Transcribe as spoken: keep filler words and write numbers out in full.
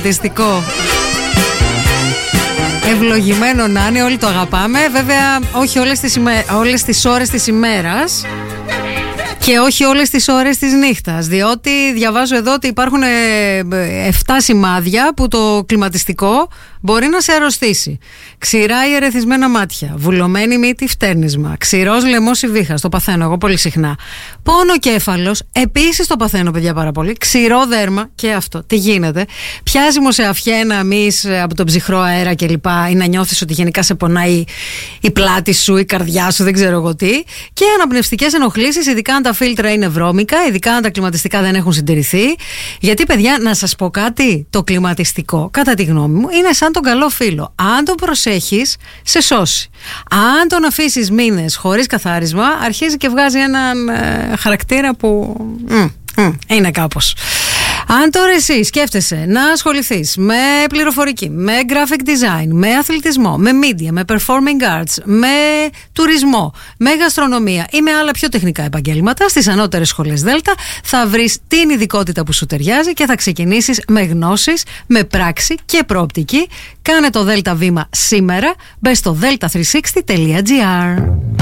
Κλιματιστικό. Ευλογημένο να είναι, όλοι το αγαπάμε. Βέβαια, όχι όλες τις, იმე... όλες τις ώρες της ημέρας και όχι όλες τις ώρες της νύχτας. Διότι διαβάζω εδώ ότι υπάρχουν εφτά σημάδια που το κλιματιστικό μπορεί να σε αρρωστήσει. Ξηρά ή ερεθισμένα μάτια, βουλωμένη μύτη, φτέρνισμα, ξηρός λαιμός ή βήχας, το παθαίνω εγώ πολύ συχνά. Πόνο κέφαλος, επίσης το παθαίνω παιδιά πάρα πολύ. Ξηρό δέρμα και αυτό. Τι γίνεται? Πιάζιμο σε αυγαία, να μεις από τον ψυχρό αέρα κλπ. Ή να νιώθεις ότι γενικά σε πονάει η πλάτη σου, η καρδιά σου, δεν ξέρω εγώ τι. Και αναπνευστικές ενοχλήσεις, ειδικά αν τα φίλτρα είναι βρώμικα, ειδικά αν τα κλιματιστικά δεν έχουν συντηρηθεί. Γιατί παιδιά, να σας πω κάτι, το κλιματιστικό, κατά τη γνώμη μου, είναι σαν τον καλό φίλο. Αν τον προσέχεις, σε σώσει. Αν τον αφήσεις μήνες χωρίς καθάρισμα, αρχίζει και βγάζει έναν ε, χαρακτήρα που μ, μ, είναι κάπως. Αν τώρα εσύ σκέφτεσαι να ασχοληθείς με πληροφορική, με graphic design, με αθλητισμό, με media, με performing arts, με τουρισμό, με γαστρονομία ή με άλλα πιο τεχνικά επαγγέλματα, στις ανώτερες σχολές Δέλτα θα βρεις την ειδικότητα που σου ταιριάζει και θα ξεκινήσεις με γνώσεις, με πράξη και προοπτική. Κάνε το Δέλτα βήμα σήμερα. Μπες στο delta τριακόσια εξήντα τελεία gr.